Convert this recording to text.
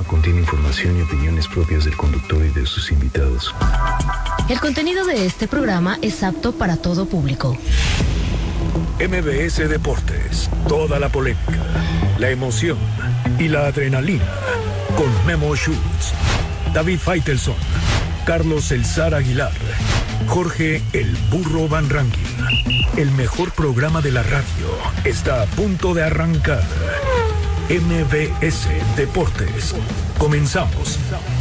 contiene información y opiniones propias del conductor y de sus invitados. El contenido de este programa es apto para todo público. MBS Deportes, toda la polémica, la emoción y la adrenalina, con Memo Schultz, David Faitelson, Carlos El Zar Aguilar, Jorge El Burro Van Rankin. El mejor programa de la radio está a punto de arrancar. MBS Deportes. Comenzamos.